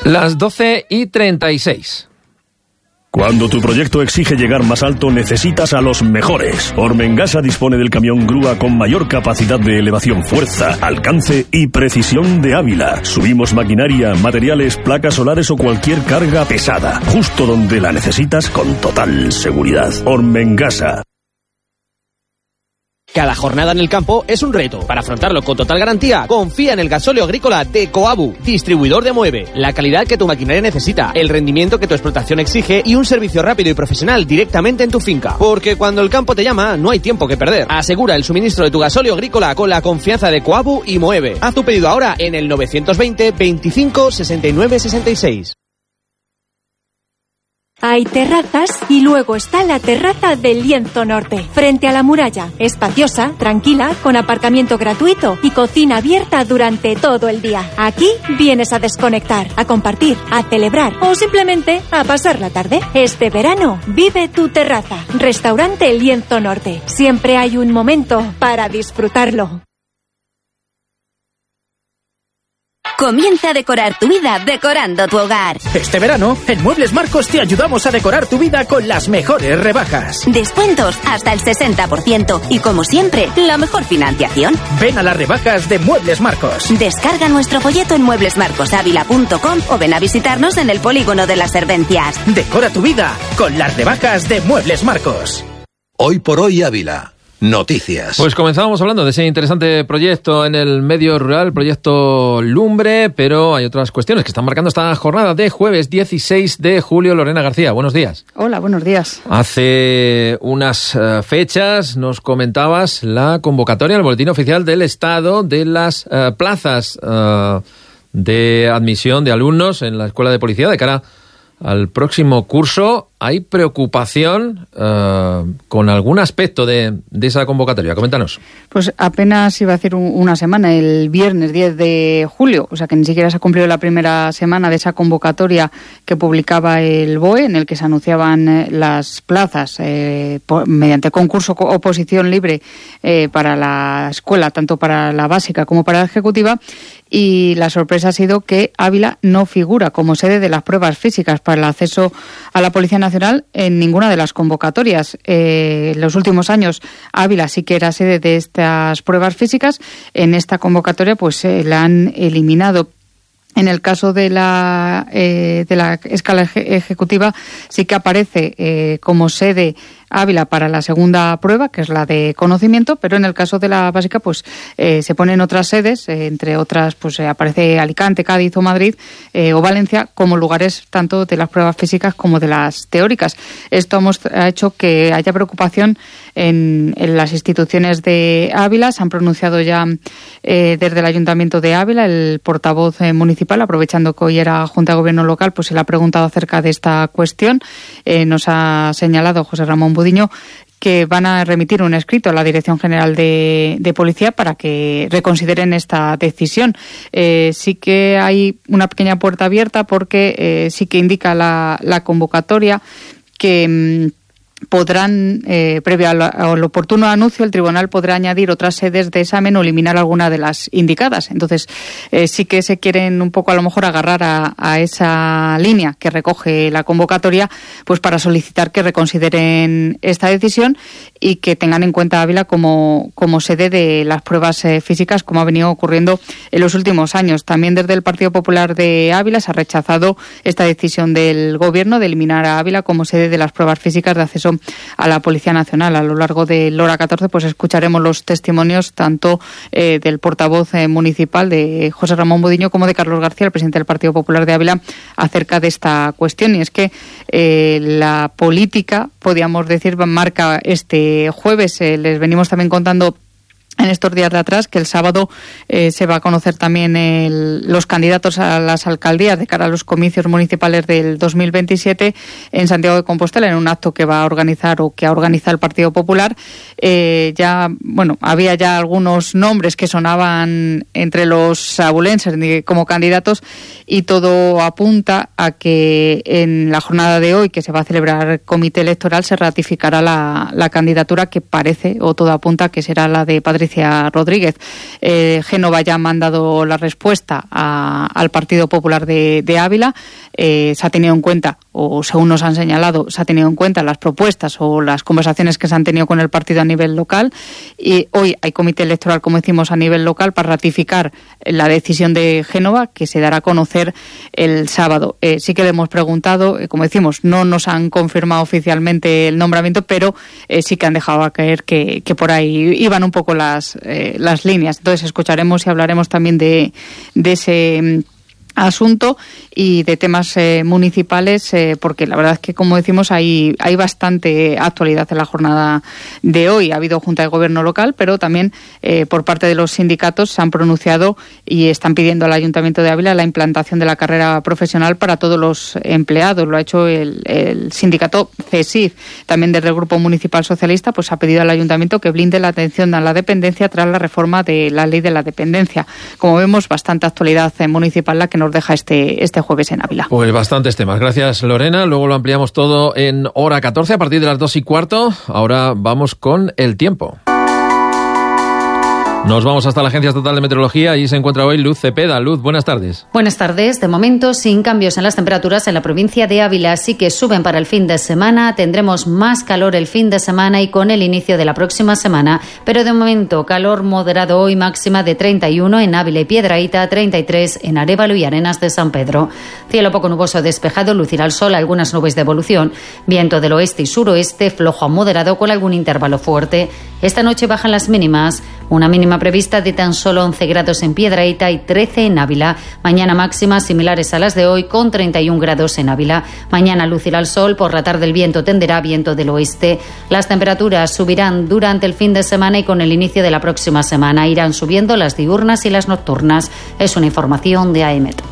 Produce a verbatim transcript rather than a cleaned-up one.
Las doce y treinta y seis. Cuando tu proyecto exige llegar más alto, necesitas a los mejores. Ormengasa dispone del camión grúa con mayor capacidad de elevación, fuerza, alcance y precisión de Ávila. Subimos maquinaria, materiales, placas solares o cualquier carga pesada, justo donde la necesitas con total seguridad. Ormengasa. Cada jornada en el campo es un reto. Para afrontarlo con total garantía, confía en el gasóleo agrícola de Coabu, distribuidor de Moeve. La calidad que tu maquinaria necesita, el rendimiento que tu explotación exige y un servicio rápido y profesional directamente en tu finca. Porque cuando el campo te llama, no hay tiempo que perder. Asegura el suministro de tu gasóleo agrícola con la confianza de Coabu y Moeve. Haz tu pedido ahora en el novecientos veinte veinticinco sesenta y nueve sesenta y seis. Hay terrazas y luego está la terraza del Lienzo Norte, frente a la muralla. Espaciosa, tranquila, con aparcamiento gratuito y cocina abierta durante todo el día. Aquí vienes a desconectar, a compartir, a celebrar o simplemente a pasar la tarde. Este verano vive tu terraza. Restaurante Lienzo Norte. Siempre hay un momento para disfrutarlo. Comienza a decorar tu vida decorando tu hogar. Este verano, en Muebles Marcos te ayudamos a decorar tu vida con las mejores rebajas. Descuentos hasta el sesenta por ciento y, como siempre, la mejor financiación. Ven a las rebajas de Muebles Marcos. Descarga nuestro folleto en muebles marcos ávila punto com o ven a visitarnos en el Polígono de las Servencias. Decora tu vida con las rebajas de Muebles Marcos. Hoy por hoy Ávila. Noticias. Pues comenzábamos hablando de ese interesante proyecto en el medio rural, proyecto Lumbre, pero hay otras cuestiones que están marcando esta jornada de jueves dieciséis de julio. Lorena García, buenos días. Hola, buenos días. Hace unas uh, fechas nos comentabas la convocatoria al Boletín Oficial del Estado de las uh, plazas uh, de admisión de alumnos en la Escuela de Policía de cara al próximo curso. ¿Hay preocupación uh, con algún aspecto de, de esa convocatoria? Coméntanos. Pues apenas iba a decir un, una semana, el viernes diez de julio, o sea que ni siquiera se ha cumplido la primera semana de esa convocatoria que publicaba el B O E, en el que se anunciaban eh, las plazas eh, por, mediante concurso o oposición libre eh, para la escuela, tanto para la básica como para la ejecutiva, y la sorpresa ha sido que Ávila no figura como sede de las pruebas físicas para el acceso a la Policía Nacional en ninguna de las convocatorias. Eh, en los últimos años Ávila sí que era sede de estas pruebas físicas. En esta convocatoria pues eh, la han eliminado. En el caso de la eh, de la escala eje- ejecutiva sí que aparece eh, como sede Ávila para la segunda prueba, que es la de conocimiento, pero en el caso de la básica pues eh, se ponen otras sedes, eh, entre otras pues eh, aparece Alicante, Cádiz o Madrid eh, o Valencia como lugares tanto de las pruebas físicas como de las teóricas. Esto hemos, ha hecho que haya preocupación en, en las instituciones de Ávila. Se han pronunciado ya eh, desde el Ayuntamiento de Ávila, el portavoz eh, municipal, aprovechando que hoy era Junta de Gobierno local, pues se le ha preguntado acerca de esta cuestión. Eh, nos ha señalado José Ramón Budiño que van a remitir un escrito a la Dirección General de, de Policía para que reconsideren esta decisión. Eh, sí que hay una pequeña puerta abierta porque eh, sí que indica la, la convocatoria que mmm, podrán, eh, previo al, al oportuno anuncio, el tribunal podrá añadir otras sedes de examen o eliminar alguna de las indicadas. Entonces, eh, sí que se quieren un poco a lo mejor agarrar a, a esa línea que recoge la convocatoria, pues para solicitar que reconsideren esta decisión y que tengan en cuenta Ávila como, como sede de las pruebas eh, físicas, como ha venido ocurriendo en los últimos años. También desde el Partido Popular de Ávila se ha rechazado esta decisión del Gobierno de eliminar a Ávila como sede de las pruebas físicas de acceso a la Policía Nacional. A lo largo del Hora catorce pues escucharemos los testimonios tanto eh, del portavoz eh, municipal de José Ramón Budiño como de Carlos García, el presidente del Partido Popular de Ávila, acerca de esta cuestión. Y es que eh, la política, podríamos decir, marca este jueves. Eh, les venimos también contando en estos días de atrás que el sábado eh, se va a conocer también el, los candidatos a las alcaldías de cara a los comicios municipales del dos mil veintisiete en Santiago de Compostela, en un acto que va a organizar o que ha organizado el Partido Popular. Eh, ya, bueno, había ya algunos nombres que sonaban entre los abulenses como candidatos y todo apunta a que en la jornada de hoy, que se va a celebrar comité electoral, se ratificará la, la candidatura que parece, o todo apunta que será la de Patricia Patricia Rodríguez. Eh, Génova ya ha mandado la respuesta a, al Partido Popular de, de Ávila. Eh, se ha tenido en cuenta, o según nos han señalado, se ha tenido en cuenta las propuestas o las conversaciones que se han tenido con el partido a nivel local. Y hoy hay comité electoral, como decimos, a nivel local para ratificar la decisión de Génova, que se dará a conocer el sábado. Eh, sí que le hemos preguntado, eh, como decimos, no nos han confirmado oficialmente el nombramiento, pero eh, sí que han dejado a caer que, que por ahí iban un poco las, eh, las líneas. Entonces escucharemos y hablaremos también de, de ese asunto y de temas eh, municipales, eh, porque la verdad es que, como decimos, hay, hay bastante actualidad en la jornada de hoy. Ha habido Junta de Gobierno local, pero también eh, por parte de los sindicatos se han pronunciado y están pidiendo al Ayuntamiento de Ávila la implantación de la carrera profesional para todos los empleados. Lo ha hecho el, el sindicato CESIF. También desde el Grupo Municipal Socialista pues ha pedido al Ayuntamiento que blinde la atención a la dependencia tras la reforma de la Ley de la Dependencia. Como vemos, bastante actualidad eh, municipal la que nos deja este, este jueves en Ávila. Pues bastantes temas. Gracias, Lorena. Luego lo ampliamos todo en hora catorce a partir de las dos y cuarto. Ahora vamos con el tiempo. Nos vamos hasta la Agencia Estatal de Meteorología. Allí se encuentra hoy Luz Cepeda. Luz, buenas tardes. Buenas tardes. De momento, sin cambios en las temperaturas en la provincia de Ávila, sí que suben para el fin de semana. Tendremos más calor el fin de semana y con el inicio de la próxima semana. Pero de momento, calor moderado hoy, máxima de treinta y uno en Ávila y Piedrahíta, treinta y tres en Arévalo y Arenas de San Pedro. Cielo poco nuboso despejado, lucirá el sol, algunas nubes de evolución. Viento del oeste y suroeste, flojo a moderado con algún intervalo fuerte. Esta noche bajan las mínimas. Una mínima prevista de tan solo once grados en Piedrahíta y trece en Ávila. Mañana máximas similares a las de hoy con treinta y un grados en Ávila. Mañana lucirá el sol, por la tarde el viento tenderá a viento del oeste. Las temperaturas subirán durante el fin de semana y con el inicio de la próxima semana. Irán subiendo las diurnas y las nocturnas. Es una información de A E M E T.